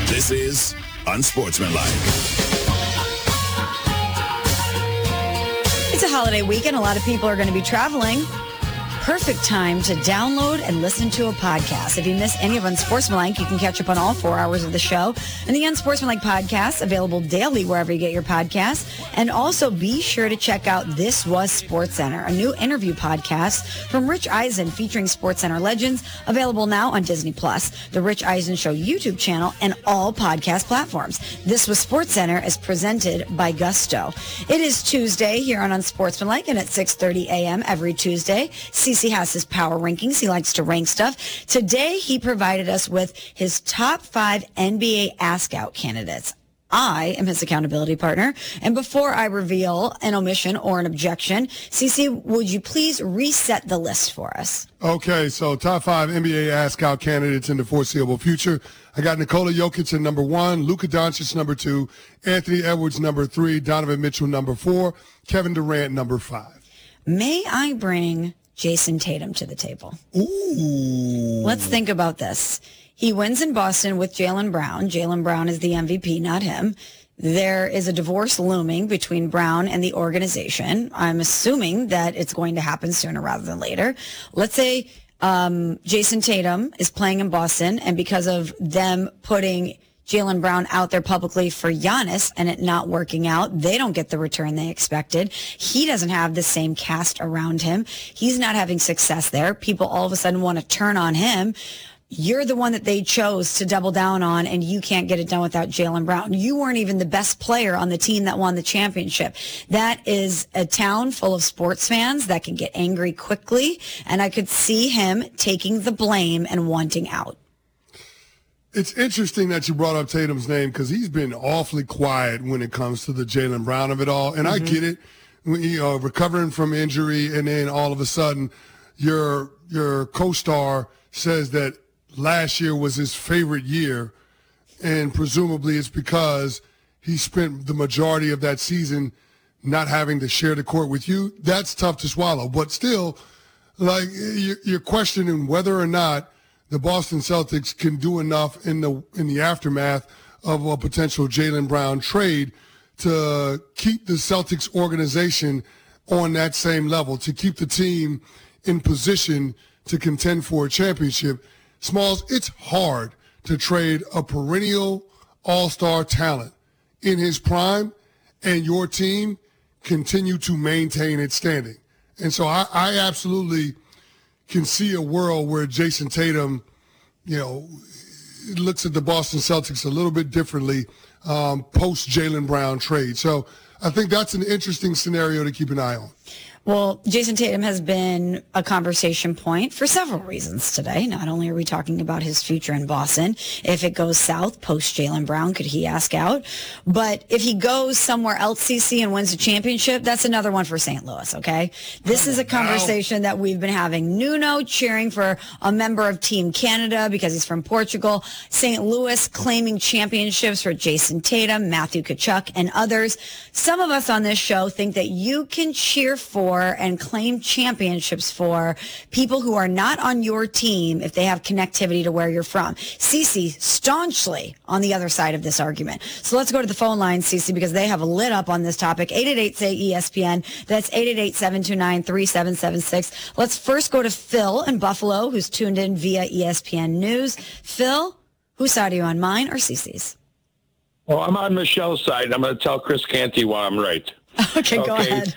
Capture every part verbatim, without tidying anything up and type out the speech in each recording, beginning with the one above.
This is Unsportsmanlike. It's a holiday weekend. A lot of people are going to be traveling. Perfect time to download and listen to a podcast. If you miss any of Unsportsmanlike, you can catch up on all four hours of the show. And the Unsportsmanlike podcast, available daily wherever you get your podcasts. And also be sure to check out This Was SportsCenter, a new interview podcast from Rich Eisen featuring SportsCenter legends, available now on Disney Plus, the Rich Eisen Show YouTube channel, and all podcast platforms. This Was SportsCenter is presented by Gusto. It is Tuesday here on Unsportsmanlike, and at six thirty a.m. every Tuesday, C C has his power rankings. He likes to rank stuff. Today, he provided us with his top five N B A ask-out candidates. I am his accountability partner. And before I reveal an omission or an objection, Cece, would you please reset the list for us? Okay, so top five N B A ask-out candidates in the foreseeable future. I got Nikola Jokic at number one, Luka Doncic number two, Anthony Edwards number three, Donovan Mitchell number four, Kevin Durant number five. May I bring Jason Tatum to the table? Ooh. Let's think about this. He wins in Boston with Jaylen Brown. Jaylen Brown is the M V P, not him. There is a divorce looming between Brown and the organization. I'm assuming that it's going to happen sooner rather than later. Let's say um, Jason Tatum is playing in Boston, and because of them putting Jaylen Brown out there publicly for Giannis and it not working out, they don't get the return they expected. He doesn't have the same cast around him. He's not having success there. People all of a sudden want to turn on him. You're the one that they chose to double down on, and you can't get it done without Jaylen Brown. You weren't even the best player on the team that won the championship. That is a town full of sports fans that can get angry quickly, and I could see him taking the blame and wanting out. It's interesting that you brought up Tatum's name because he's been awfully quiet when it comes to the Jaylen Brown of it all. And mm-hmm. I get it, you know, recovering from injury, and then all of a sudden your your co-star says that last year was his favorite year, and presumably it's because he spent the majority of that season not having to share the court with you. That's tough to swallow. But still, like, you're questioning whether or not the Boston Celtics can do enough in the in the aftermath of a potential Jaylen Brown trade to keep the Celtics organization on that same level, to keep the team in position to contend for a championship. Smalls, it's hard to trade a perennial all-star talent in his prime and your team continue to maintain its standing. And so I, I absolutely can see a world where Jason Tatum, you know, looks at the Boston Celtics a little bit differently um, post Jaylen Brown trade. So I think that's an interesting scenario to keep an eye on. Well, Jason Tatum has been a conversation point for several reasons today. Not only are we talking about his future in Boston, if it goes south post Jaylen Brown, could he ask out? But if he goes somewhere else, C C, and wins a championship, that's another one for Saint Louis, okay? This is a conversation that we've been having. Nuno cheering for a member of Team Canada because he's from Portugal. Saint Louis claiming championships for Jason Tatum, Matthew Tkachuk, and others. Some of us on this show think that you can cheer for and claim championships for people who are not on your team if they have connectivity to where you're from. Cece staunchly on the other side of this argument. So let's go to the phone line, Cece, because they have lit up on this topic. eight eight eight, S A Y, E S P N. That's eight eight eight, seven two nine, three seven seven six. Let's first go to Phil in Buffalo, who's tuned in via E S P N News. Phil, whose side are you on, mine or Cece's? Well, I'm on Michelle's side. I'm going to tell Chris Canty why I'm right. Okay, okay, go ahead.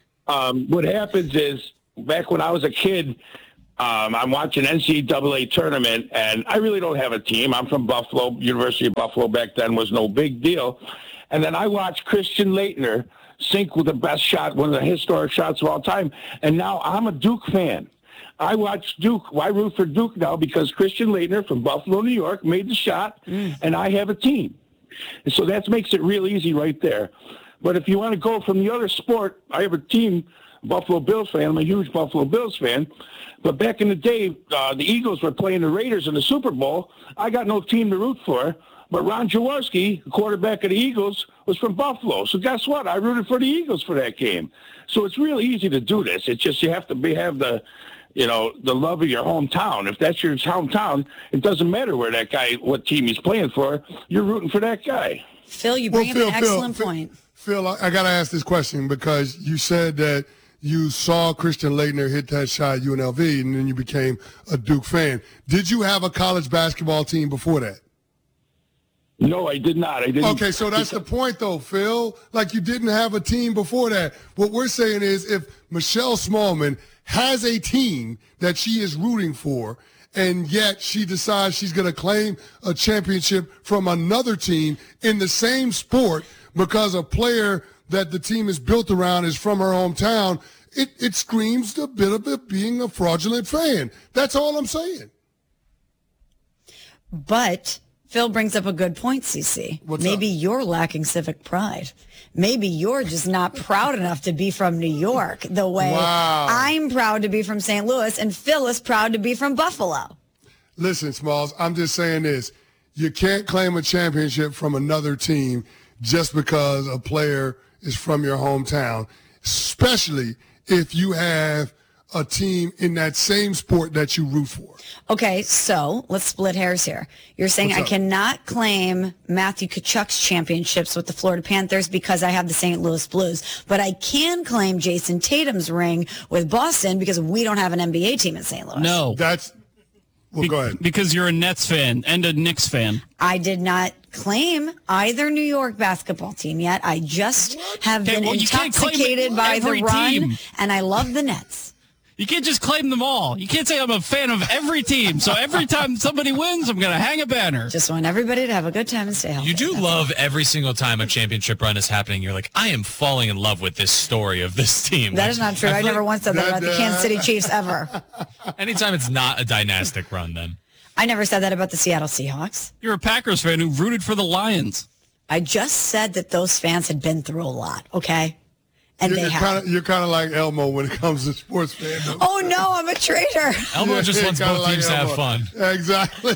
Um, what happens is, back when I was a kid, um, I'm watching N C double A tournament, and I really don't have a team. I'm from Buffalo. University of Buffalo back then was no big deal. And then I watched Christian Laettner sink with the best shot, one of the historic shots of all time. And now I'm a Duke fan. I watch Duke. Why root for Duke now? Because Christian Laettner from Buffalo, New York, made the shot, mm. and I have a team. And so that makes it real easy right there. But if you want to go from the other sport, I have a team, Buffalo Bills fan. I'm a huge Buffalo Bills fan. But back in the day, uh, the Eagles were playing the Raiders in the Super Bowl. I got no team to root for. But Ron Jaworski, the quarterback of the Eagles, was from Buffalo. So guess what? I rooted for the Eagles for that game. So it's real easy to do this. It's just you have to be, have the you know, the love of your hometown. If that's your hometown, it doesn't matter where that guy, what team he's playing for. You're rooting for that guy. Phil, you bring well, up Phil, an excellent Phil, point. Phil, I, I got to ask this question because you said that you saw Christian Laettner hit that shot at U N L V, and then you became a Duke fan. Did you have a college basketball team before that? No, I did not. I didn't. Okay, so that's the point, though, Phil. Like, you didn't have a team before that. What we're saying is if Michelle Smallman has a team that she is rooting for, and yet she decides she's going to claim a championship from another team in the same sport because a player that the team is built around is from her hometown, it, it screams a bit of it being a fraudulent fan. That's all I'm saying. But Phil brings up a good point, Cece. What's Maybe up? you're lacking civic pride. Maybe you're just not proud enough to be from New York the way Wow. I'm proud to be from Saint Louis and Phil is proud to be from Buffalo. Listen, Smalls, I'm just saying this. You can't claim a championship from another team just because a player is from your hometown, especially if you have a team in that same sport that you root for. Okay, so let's split hairs here. You're saying What's I up? cannot claim Matthew Tkachuk's championships with the Florida Panthers because I have the Saint Louis Blues, but I can claim Jason Tatum's ring with Boston because we don't have an N B A team in Saint Louis. No. That's well, Be- go ahead. Because you're a Nets fan and a Knicks fan. I did not claim either New York basketball team yet. I just have Okay, been well, you can't claim intoxicated by the every run, team. and I love the Nets. You can't just claim them all. You can't say I'm a fan of every team. So every time somebody wins, I'm going to hang a banner. Just want everybody to have a good time and stay healthy. You do That's love every single time a championship run is happening. You're like, I am falling in love with this story of this team. That is not true. I I, feel never like once said that about the that, uh, Kansas City Chiefs ever. Anytime it's not a dynastic run, then. I never said that about the Seattle Seahawks. You're a Packers fan who rooted for the Lions. I just said that those fans had been through a lot, okay? And You're, they you're have. kind of you're kind of like Elmo when it comes to sports fandom. Oh, no, I'm a traitor. Elmo Yeah, just wants kinda both like teams to have Elmo. fun. Exactly.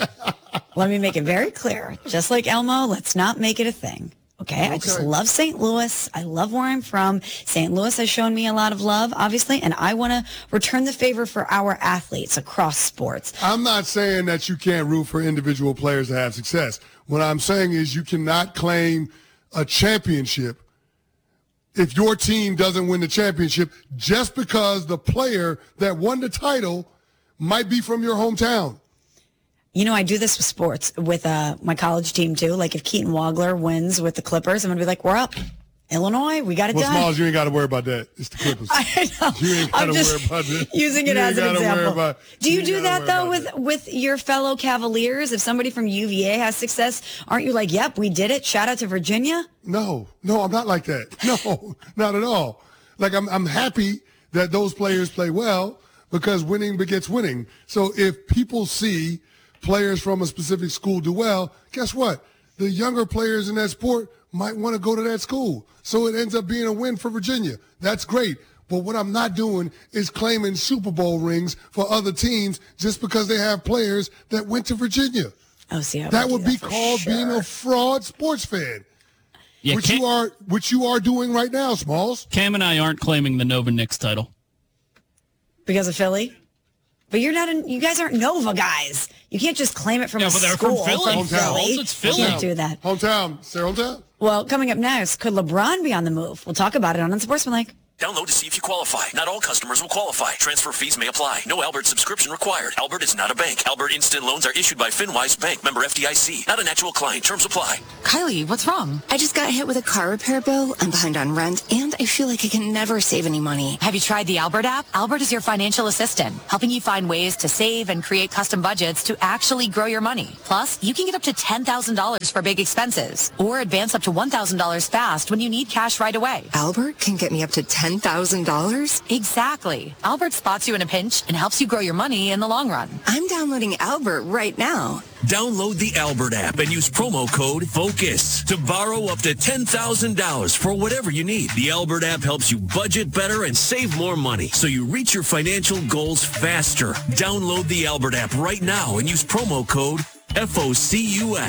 Let me make it very clear. Just like Elmo, let's not make it a thing. Okay, I just Okay. love Saint Louis. I love where I'm from. Saint Louis has shown me a lot of love, obviously, and I want to return the favor for our athletes across sports. I'm not saying that you can't root for individual players to have success. What I'm saying is you cannot claim a championship if your team doesn't win the championship just because the player that won the title might be from your hometown. You know, I do this with sports, with uh, my college team, too. Like, if Keaton Wagler wins with the Clippers, I'm going to be like, we're up. Illinois, we got it Well, done. Smalls, you ain't got to worry about that. It's the Clippers. I know. You ain't got I'm to just worry about that. using it You as ain't an gotta worry example. about- Do you, ain't do gotta that worry though about with that. with your fellow Cavaliers? If somebody from U V A has success, aren't you like, "Yep, we did it. Shout out to Virginia"? No, no, I'm not like that. No, not at all. Like I'm, I'm happy that those players play well because winning begets winning. So if people see players from a specific school do well, guess what? The younger players in that sport might want to go to that school. So it ends up being a win for Virginia. That's great. But what I'm not doing is claiming Super Bowl rings for other teams just because they have players that went to Virginia. Oh, see, I That do would be for called sure. being a fraud sports fan. Yeah, Which Cam, you are, which you are doing right now, Smalls. Cam and I aren't claiming the Nova Knicks title. because of Philly. But you're not. In, you guys aren't Nova guys. You can't just claim it from Yeah, a but they're from school. Philly. From Hometown. Philly. It's Philly. You can't do that. Hometown. It's their hometown. Well, coming up next, could LeBron be on the move? We'll talk about it on Unsportsmanlike. Download to see if you qualify. Not all customers will qualify. Transfer fees may apply. No Albert subscription required. Albert is not a bank. Albert Instant Loans are issued by FinWise Bank, member F D I C. Not an actual client. Terms apply. Kylie, what's wrong? I just got hit with a car repair bill. I'm behind on rent, and I feel like I can never save any money. Have you tried the Albert app? Albert is your financial assistant, helping you find ways to save and create custom budgets to actually grow your money. Plus, you can get up to ten thousand dollars for big expenses, or advance up to one thousand dollars fast when you need cash right away. Albert can get me up to ten thousand dollars? Exactly. Albert spots you in a pinch and helps you grow your money in the long run. I'm downloading Albert right now. Download the Albert app and use promo code FOCUS to borrow up to ten thousand dollars for whatever you need. The Albert app helps you budget better and save more money so you reach your financial goals faster. Download the Albert app right now and use promo code FOCUS.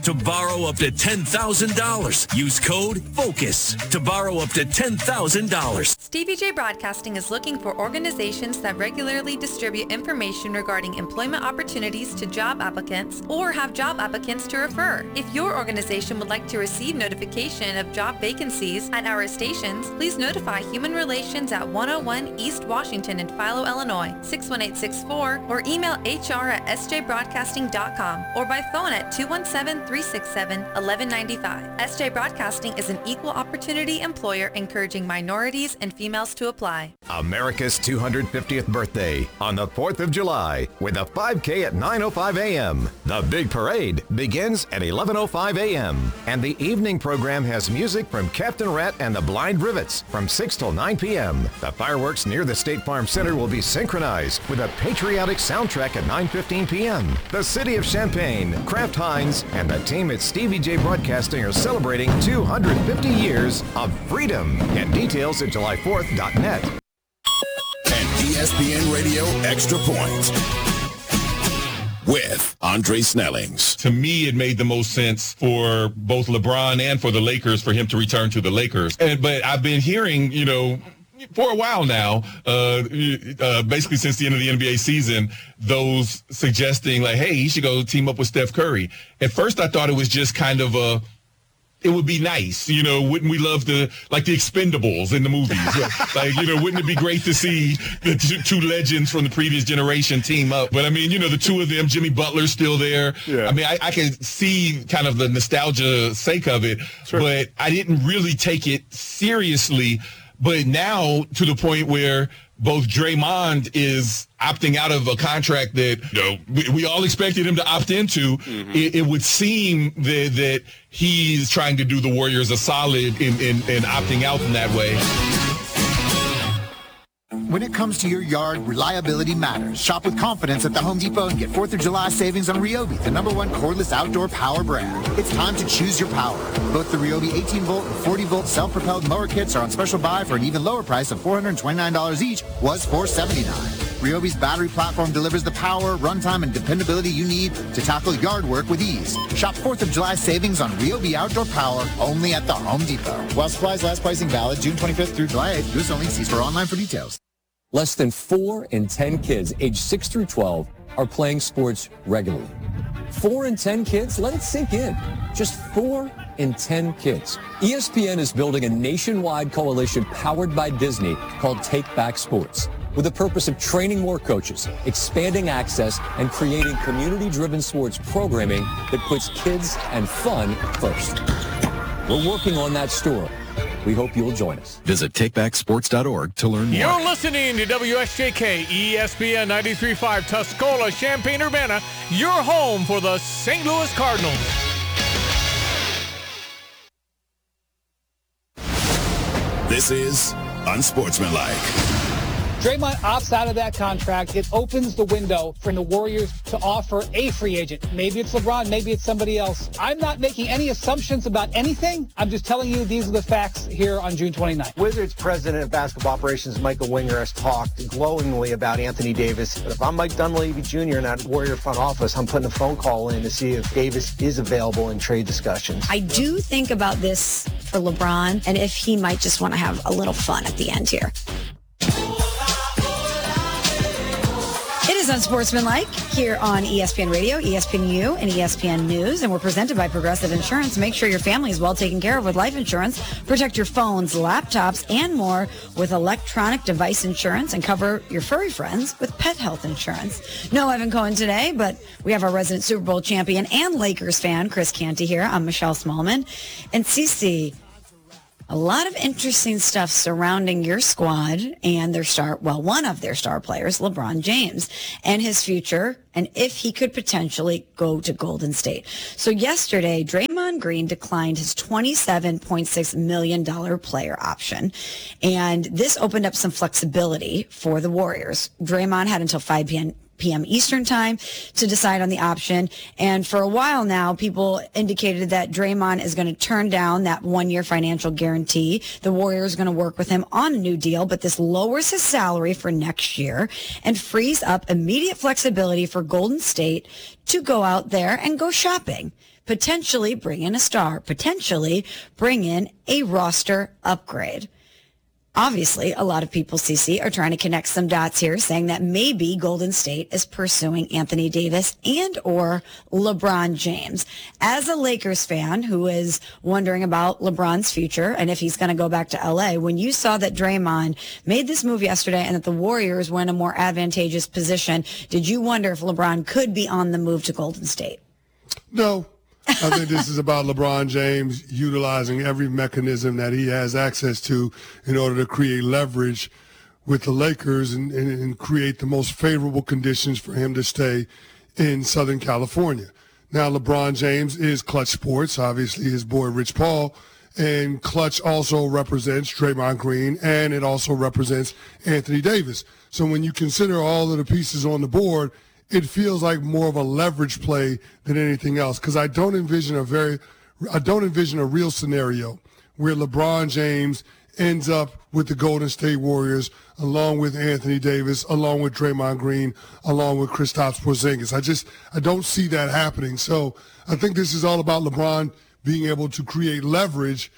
to borrow up to ten thousand dollars. Use code FOCUS to borrow up to ten thousand dollars. Stevie J Broadcasting is looking for organizations that regularly distribute information regarding employment opportunities to job applicants or have job applicants to refer. If your organization would like to receive notification of job vacancies at our stations, please notify Human Relations at one oh one East Washington in Philo, Illinois, six one eight six four, or email H R at s j broadcasting dot com or by phone at two one seven, three six seven, one one nine five. S J Broadcasting is an equal opportunity employer encouraging minorities and females to apply. America's two hundred fiftieth birthday on the fourth of July with a five K at nine oh five a.m. The big parade begins at eleven oh five a.m. and the evening program has music from Captain Rat and the Blind Rivets from six till nine p.m. The fireworks near the State Farm Center will be synchronized with a patriotic soundtrack at nine fifteen p.m. The City of Champaign, Kraft Heinz, and the team at Stevie J Broadcasting are celebrating two hundred fifty years of freedom. Get details at july fourth dot net. And E S P N Radio Extra Point with Andre Snellings. To me, it made the most sense for both LeBron and for the Lakers for him to return to the Lakers. And, but I've been hearing, you know, for a while now, uh, uh, basically since the end of the N B A season, those suggesting like, hey, he should go team up with Steph Curry. At first, I thought it was just kind of a, it would be nice, you know, wouldn't we love to, like the Expendables in the movies? Like, you know, wouldn't it be great to see the two, two legends from the previous generation team up? But I mean, you know, the two of them, Jimmy Butler's still there. Yeah. I mean, I, I can see kind of the nostalgia sake of it, sure. But I didn't really take it seriously. But now to the point where both Draymond is opting out of a contract that, you know, we, we all expected him to opt into, mm-hmm. it, it would seem that, that he's trying to do the Warriors a solid in, in, in opting out in that way. When it comes to your yard, reliability matters. Shop with confidence at the Home Depot and get fourth of July savings on Ryobi, the number one cordless outdoor power brand. It's time to choose your power. Both the Ryobi eighteen volt and forty volt self-propelled mower kits are on special buy for an even lower price of four hundred twenty-nine dollars each, was four hundred seventy-nine dollars. Ryobi's battery platform delivers the power, runtime, and dependability you need to tackle yard work with ease. Shop fourth of July savings on Ryobi outdoor power only at the Home Depot. While supplies last, pricing valid June twenty-fifth through July eighth. U S only. See store online for details. Less than four in ten kids aged six through twelve are playing sports regularly. Four in ten kids? Let it sink in. Just four in ten kids. E S P N is building a nationwide coalition powered by Disney called Take Back Sports, with the purpose of training more coaches, expanding access, and creating community-driven sports programming that puts kids and fun first. We're working on that story. We hope you'll join us. Visit take back sports dot org to learn more. You're listening to W S J K, E S P N ninety-three point five, Tuscola, Champaign-Urbana, your home for the Saint Louis Cardinals. This is Unsportsmanlike. Draymond opts out of that contract. It opens the window for the Warriors to offer a free agent. Maybe it's LeBron, maybe it's somebody else. I'm not making any assumptions about anything. I'm just telling you these are the facts here on June twenty-ninth. Wizards president of basketball operations Michael Winger has talked glowingly about Anthony Davis. But if I'm Mike Dunleavy Junior in that Warrior front office, I'm putting a phone call in to see if Davis is available in trade discussions. I do think about this for LeBron and if he might just want to have a little fun at the end here. It is Unsportsmanlike here on E S P N Radio, E S P N U, and E S P N News, and we're presented by Progressive Insurance. Make sure your family is well taken care of with life insurance. Protect your phones, laptops, and more with electronic device insurance, and cover your furry friends with pet health insurance. No Evan Cohen today, but we have our resident Super Bowl champion and Lakers fan, Chris Canty, here. I'm Michelle Smallman. And Cece, a lot of interesting stuff surrounding your squad and their star, well, one of their star players, LeBron James, and his future, and if he could potentially go to Golden State. So yesterday, Draymond Green declined his twenty-seven point six million dollars player option, and this opened up some flexibility for the Warriors. Draymond had until five p.m. p.m. Eastern time to decide on the option. And for a while now, people indicated that Draymond is going to turn down that one-year financial guarantee. The Warriors are going to work with him on a new deal, but this lowers his salary for next year and frees up immediate flexibility for Golden State to go out there and go shopping, potentially bring in a star, potentially bring in a roster upgrade. Obviously, a lot of people, Cece, are trying to connect some dots here, saying that maybe Golden State is pursuing Anthony Davis and or LeBron James. As a Lakers fan who is wondering about LeBron's future and if he's going to go back to L A, when you saw that Draymond made this move yesterday and that the Warriors were in a more advantageous position, did you wonder if LeBron could be on the move to Golden State? No. I think this is about LeBron James utilizing every mechanism that he has access to in order to create leverage with the Lakers and, and, and create the most favorable conditions for him to stay in Southern California. Now, LeBron James is Clutch Sports, obviously his boy Rich Paul, and Clutch also represents Draymond Green, and it also represents Anthony Davis. So when you consider all of the pieces on the board, it feels like more of a leverage play than anything else, because I don't envision a very, I don't envision a real scenario where LeBron James ends up with the Golden State Warriors along with Anthony Davis, along with Draymond Green, along with Kristaps Porzingis. I just, I don't see that happening. So I think this is all about LeBron being able to create leverage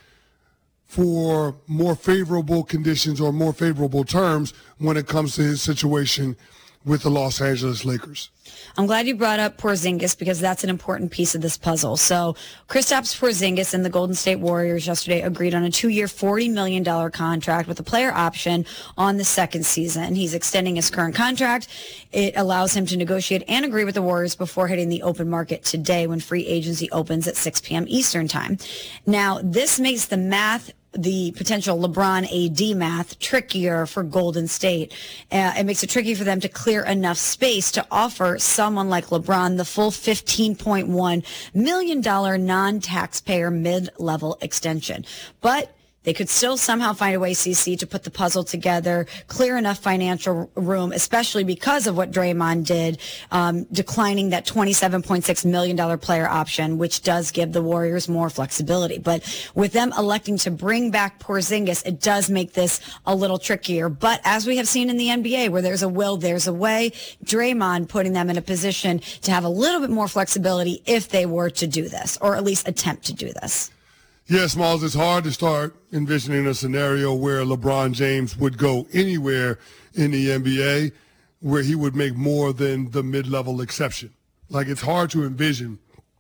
for more favorable conditions or more favorable terms when it comes to his situation with the Los Angeles Lakers. I'm glad you brought up Porzingis because that's an important piece of this puzzle. So Kristaps Porzingis and the Golden State Warriors yesterday agreed on a two-year, forty million dollars contract with a player option on the second season. He's extending his current contract. It allows him to negotiate and agree with the Warriors before hitting the open market today when free agency opens at six p.m. Eastern time. Now, this makes the math the potential LeBron A D math trickier for Golden State. Uh, it makes it tricky for them to clear enough space to offer someone like LeBron the full fifteen point one million dollars non-taxpayer mid-level extension. But they could still somehow find a way, C C, to put the puzzle together, clear enough financial room, especially because of what Draymond did, um, declining that twenty-seven point six million dollars player option, which does give the Warriors more flexibility. But with them electing to bring back Porzingis, it does make this a little trickier. But as we have seen in the N B A, where there's a will, there's a way, Draymond putting them in a position to have a little bit more flexibility if they were to do this, or at least attempt to do this. Yeah, Smalls, it's hard to start envisioning a scenario where LeBron James would go anywhere in the N B A where he would make more than the mid-level exception. Like, it's hard to envision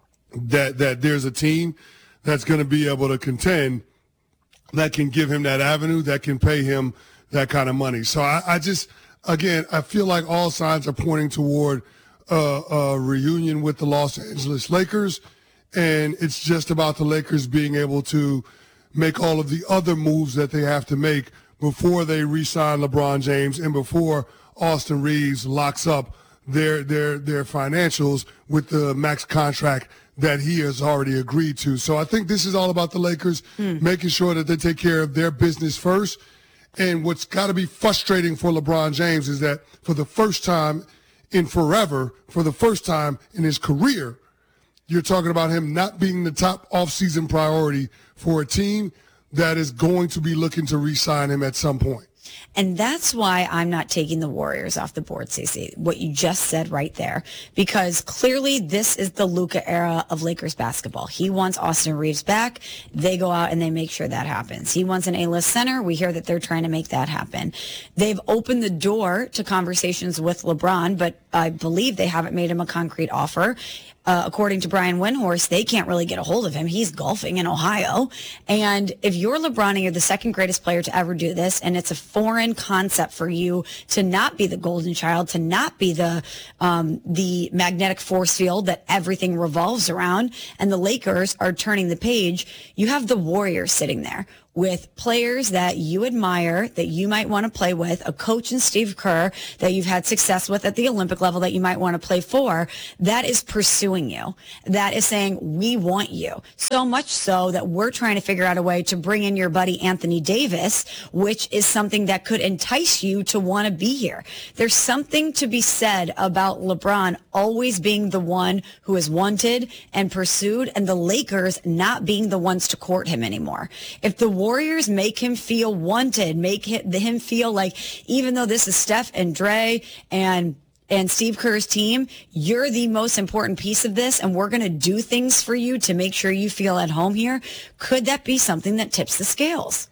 that that there's a team that's going to be able to contend that can give him that avenue, that can pay him that kind of money. So I, I just, again, I feel like all signs are pointing toward a, a reunion with the Los Angeles Lakers. And it's just about the Lakers being able to make all of the other moves that they have to make before they re-sign LeBron James and before Austin Reeves locks up their their their financials with the max contract that he has already agreed to. So I think this is all about the Lakers mm. making sure that they take care of their business first. And what's got to be frustrating for LeBron James is that for the first time in forever, for the first time in his career, you're talking about him not being the top offseason priority for a team that is going to be looking to re-sign him at some point. And that's why I'm not taking the Warriors off the board, Cece, what you just said right there, because clearly this is the Luka era of Lakers basketball. He wants Austin Reeves back. They go out and they make sure that happens. He wants an A-list center. We hear that they're trying to make that happen. They've opened the door to conversations with LeBron, but I believe they haven't made him a concrete offer. Uh, according to Brian Windhorst, they can't really get a hold of him. He's golfing in Ohio. And if you're LeBron and you're the second greatest player to ever do this, and it's a foreign concept for you to not be the golden child, to not be the um, the magnetic force field that everything revolves around, and the Lakers are turning the page, you have the Warriors sitting there. with players that you admire, that you might want to play with, a coach in Steve Kerr that you've had success with at the Olympic level that you might want to play for, that is pursuing you. That is saying, we want you. So much so that we're trying to figure out a way to bring in your buddy Anthony Davis, which is something that could entice you to want to be here. There's something to be said about LeBron always being the one who is wanted and pursued, and the Lakers not being the ones to court him anymore. If the Warriors make him feel wanted, make him feel like, even though this is Steph and Dre and and Steve Kerr's team, you're the most important piece of this, and we're going to do things for you to make sure you feel at home here, could that be something that tips the scales?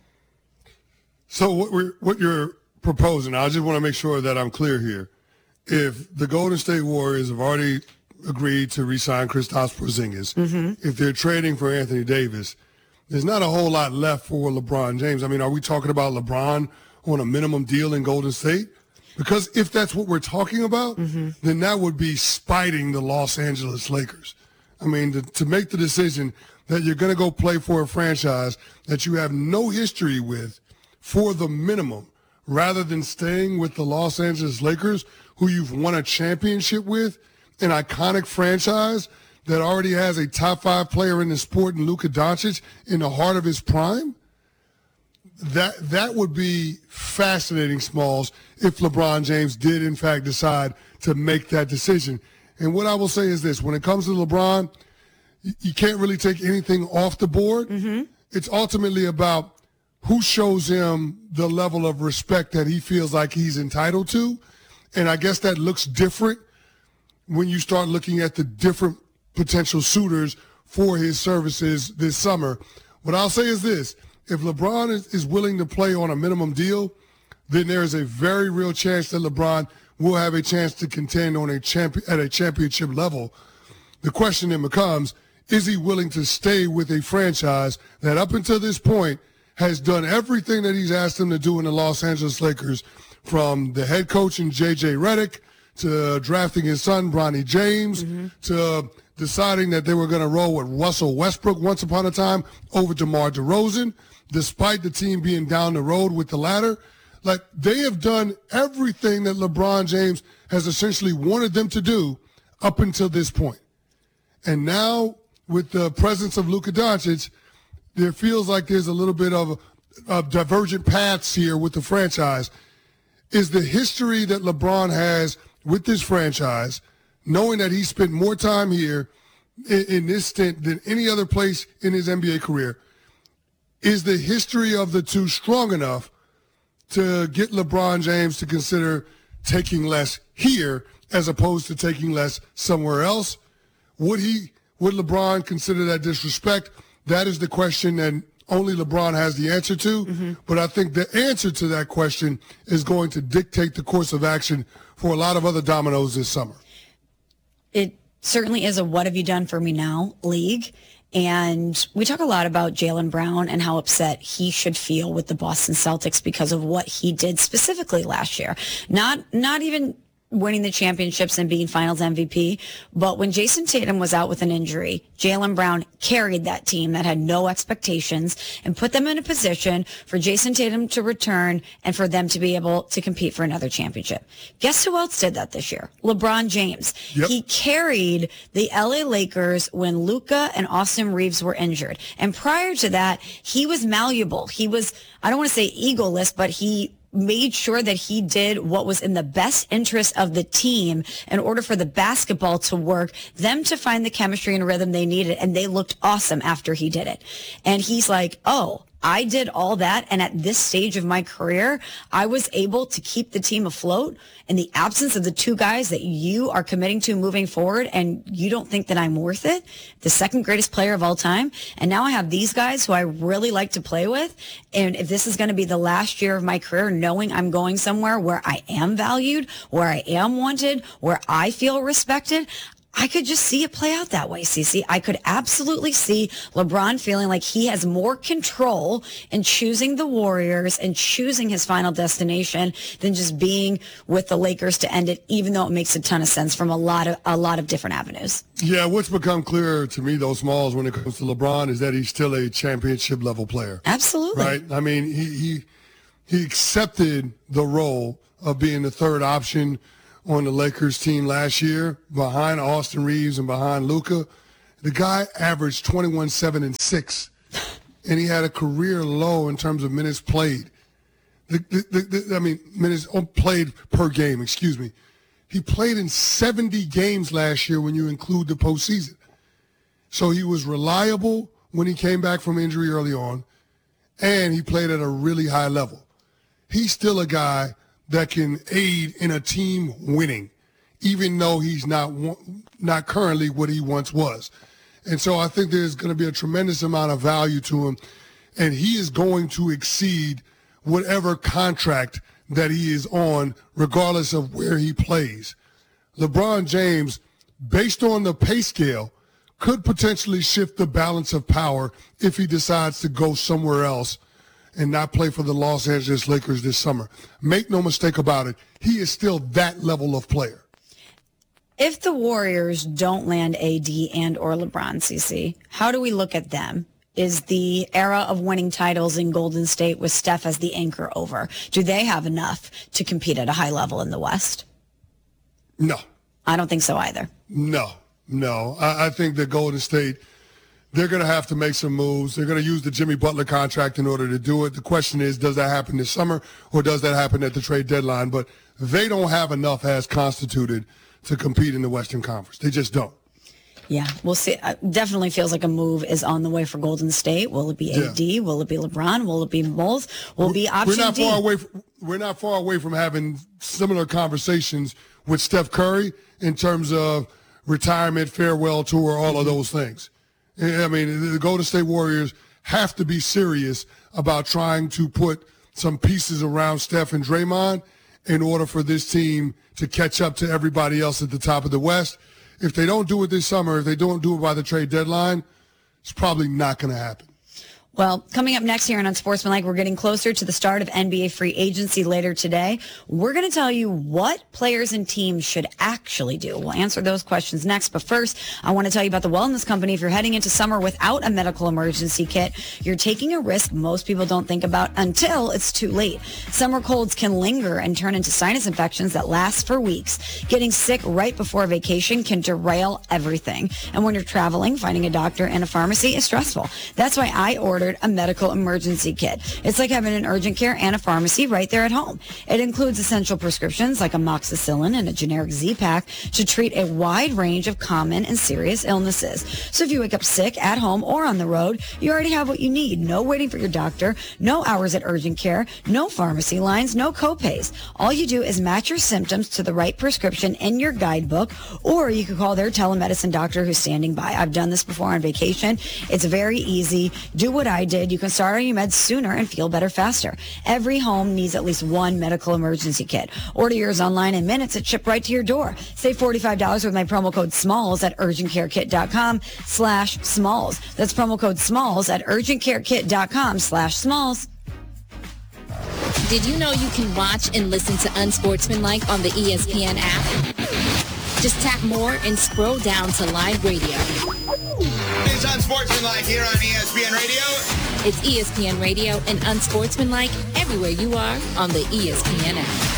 So what we're what you're proposing, I just want to make sure that I'm clear here. If the Golden State Warriors have already agreed to re-sign Kristaps Porzingis, mm-hmm. if they're trading for Anthony Davis, there's not a whole lot left for LeBron James. I mean, are we talking about LeBron on a minimum deal in Golden State? Because if that's what we're talking about, mm-hmm. then that would be spiting the Los Angeles Lakers. I mean, to, to make the decision that you're going to go play for a franchise that you have no history with for the minimum, rather than staying with the Los Angeles Lakers, who you've won a championship with, an iconic franchise that already has a top five player in the sport in Luka Doncic in the heart of his prime, that that would be fascinating, Smalls, if LeBron James did, in fact, decide to make that decision. And what I will say is this. When it comes to LeBron, you can't really take anything off the board. Mm-hmm. It's ultimately about who shows him the level of respect that he feels like he's entitled to. And I guess that looks different when you start looking at the different potential suitors for his services this summer. What I'll say is this. If LeBron is, is willing to play on a minimum deal, then there is a very real chance that LeBron will have a chance to contend on a champion at a championship level. The question then becomes, is he willing to stay with a franchise that up until this point has done everything that he's asked them to do in the Los Angeles Lakers, from the head coach in J J Redick to drafting his son, Bronny James, mm-hmm. to deciding that they were going to roll with Russell Westbrook once upon a time over DeMar DeRozan, despite the team being down the road with the ladder. Like, they have done everything that LeBron James has essentially wanted them to do up until this point. And now, with the presence of Luka Doncic, there feels like there's a little bit of, of divergent paths here with the franchise. Is the history that LeBron has with this franchise, knowing that he spent more time here in, in this stint than any other place in his N B A career, is the history of the two strong enough to get LeBron James to consider taking less here as opposed to taking less somewhere else? Would he, would LeBron consider that disrespect? That is the question that only LeBron has the answer to. Mm-hmm. But I think the answer to that question is going to dictate the course of action for a lot of other dominoes this summer. It certainly is a what have you done for me now league. And we talk a lot about Jaylen Brown and how upset he should feel with the Boston Celtics because of what he did specifically last year. Not, not even winning the championships and being finals M V P. But when Jason Tatum was out with an injury, Jaylen Brown carried that team that had no expectations and put them in a position for Jason Tatum to return and for them to be able to compete for another championship. Guess who else did that this year? LeBron James. Yep. He carried the L A Lakers when Luka and Austin Reeves were injured. And prior to that, he was malleable. He was, I don't want to say egoless, but he made sure that he did what was in the best interest of the team in order for the basketball to work, them to find the chemistry and rhythm they needed, and they looked awesome after he did it. And he's like, oh, I did all that, and at this stage of my career, I was able to keep the team afloat in the absence of the two guys that you are committing to moving forward, and you don't think that I'm worth it, the second greatest player of all time, and now I have these guys who I really like to play with, and if this is going to be the last year of my career, knowing I'm going somewhere where I am valued, where I am wanted, where I feel respected, I could just see it play out that way, Cece. I could absolutely see LeBron feeling like he has more control in choosing the Warriors and choosing his final destination than just being with the Lakers to end it, even though it makes a ton of sense from a lot of a lot of different avenues. Yeah, what's become clearer to me, though, Smalls, when it comes to LeBron, is that he's still a championship level player. Absolutely. Right? I mean, he he he accepted the role of being the third option on the Lakers team last year behind Austin Reeves and behind Luka. The guy averaged twenty-one, seven, and six, and he had a career low in terms of minutes played. The, the, the, the, I mean, minutes played per game, excuse me. He played in seventy games last year when you include the postseason. So he was reliable when he came back from injury early on, and he played at a really high level. He's still a guy that can aid in a team winning, even though he's not not currently what he once was. And so I think there's going to be a tremendous amount of value to him, and he is going to exceed whatever contract that he is on, regardless of where he plays. LeBron James, based on the pay scale, could potentially shift the balance of power if he decides to go somewhere else and not play for the Los Angeles Lakers this summer. Make no mistake about it, he is still that level of player. If the Warriors don't land A D and or LeBron, C C, how do we look at them? Is the era of winning titles in Golden State with Steph as the anchor over? Do they have enough to compete at a high level in the West? No. I don't think so either. No, no. I, I think that Golden State, they're going to have to make some moves. They're going to use the Jimmy Butler contract in order to do it. The question is, does that happen this summer or does that happen at the trade deadline? But they don't have enough as constituted to compete in the Western Conference. They just don't. Yeah, we'll see. Uh, definitely feels like a move is on the way for Golden State. Will it be A D? Yeah. Will it be LeBron? Will it be both? Will it be option we're not D? Far away from, we're not far away from having similar conversations with Steph Curry in terms of retirement, farewell tour, all mm-hmm. of those things. I mean, the Golden State Warriors have to be serious about trying to put some pieces around Steph and Draymond in order for this team to catch up to everybody else at the top of the West. If they don't do it this summer, if they don't do it by the trade deadline, it's probably not going to happen. Well, coming up next here on Unsportsmanlike, we're getting closer to the start of N B A free agency later today. We're going to tell you what players and teams should actually do. We'll answer those questions next. But first, I want to tell you about the Wellness Company. If you're heading into summer without a medical emergency kit, you're taking a risk most people don't think about until it's too late. Summer colds can linger and turn into sinus infections that last for weeks. Getting sick right before vacation can derail everything. And when you're traveling, finding a doctor and a pharmacy is stressful. That's why I ordered a medical emergency kit. It's like having an urgent care and a pharmacy right there at home. It includes essential prescriptions like amoxicillin and a generic Z-Pack to treat a wide range of common and serious illnesses. So if you wake up sick at home or on the road, you already have what you need. No waiting for your doctor, no hours at urgent care, no pharmacy lines, no copays. All you do is match your symptoms to the right prescription in your guidebook, or you could call their telemedicine doctor who's standing by. I've done this before on vacation. It's very easy. Do what I did. You can start on your meds sooner and feel better faster. Every home needs at least one medical emergency kit. Order yours online in minutes. It's shipped right to your door. Save forty-five dollars with my promo code SMALLS at urgentcarekit.com slash SMALLS. That's promo code SMALLS at urgentcarekit.com slash SMALLS. Did you know you can watch and listen to Unsportsmanlike on the E S P N app? Just tap more and scroll down to live radio. It's Unsportsmanlike here on E S P N Radio. It's E S P N Radio and Unsportsmanlike everywhere you are on the E S P N app.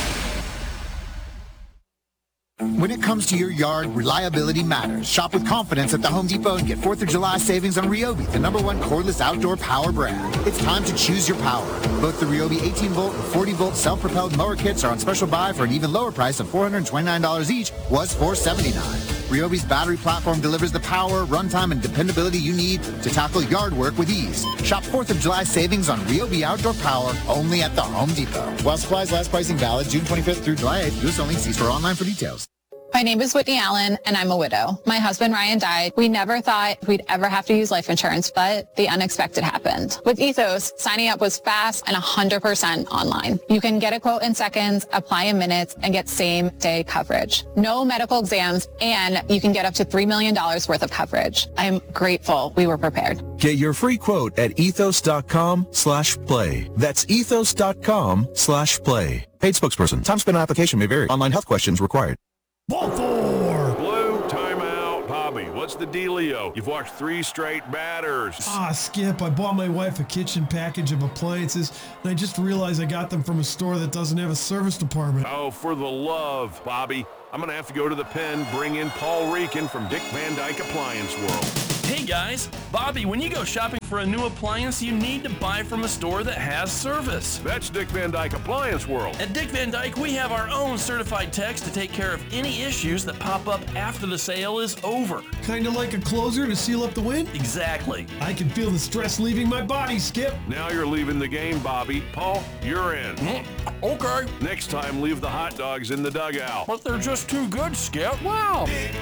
When it comes to your yard, reliability matters. Shop with confidence at the Home Depot and get fourth of July savings on Ryobi, the number one cordless outdoor power brand. It's time to choose your power. Both the Ryobi eighteen volt and forty volt self-propelled mower kits are on special buy for an even lower price of four hundred twenty-nine dollars each, was four hundred seventy-nine dollars. Ryobi's battery platform delivers the power, runtime, and dependability you need to tackle yard work with ease. Shop fourth of July savings on Ryobi outdoor power only at the Home Depot. While supplies last, pricing valid June twenty-fifth through July eighth. U S only. See store online for details. My name is Whitney Allen, and I'm a widow. My husband, Ryan, died. We never thought we'd ever have to use life insurance, but the unexpected happened. With Ethos, signing up was fast and one hundred percent online. You can get a quote in seconds, apply in minutes, and get same-day coverage. No medical exams, and you can get up to three million dollars worth of coverage. I'm grateful we were prepared. Get your free quote at ethos.com slash play. That's ethos.com slash play. Paid spokesperson. Time spent on application may vary. Online health questions required. Ball four. Blue, timeout. Bobby, what's the dealio? You've watched three straight batters. Ah, Skip, I bought my wife a kitchen package of appliances, and I just realized I got them from a store that doesn't have a service department. Oh, for the love, Bobby. I'm going to have to go to the pen, bring in Paul Reekin from Dick Van Dyke Appliance World. Hey guys, Bobby, when you go shopping for a new appliance, you need to buy from a store that has service. That's Dick Van Dyke Appliance World. At Dick Van Dyke, we have our own certified techs to take care of any issues that pop up after the sale is over. Kind of like a closer to seal up the win? Exactly. I can feel the stress leaving my body, Skip. Now you're leaving the game, Bobby. Paul, you're in. Mm, okay. Next time, leave the hot dogs in the dugout. But they're just too good, Skip. Wow. Dick